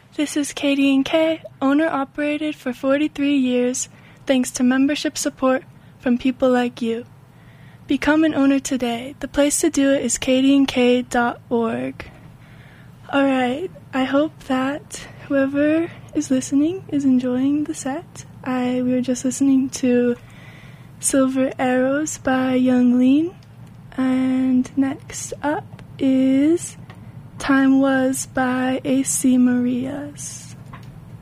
This is Katie and Kay, owner-operated for 43 years, thanks to membership support from people like you. Become an owner today. The place to do it is katieandkay.org. Alright, I hope that whoever is listening is enjoying the set. We were just listening to Silver Arrows by Young Lean, and next up is Time Was by AC Marias.